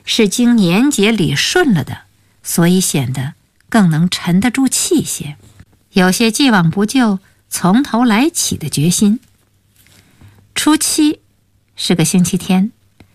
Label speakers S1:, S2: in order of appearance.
S1: 是经年节理顺了的，所以显得更能沉得住气些，有些既往不咎、从头来起的决心。初七是个星期天，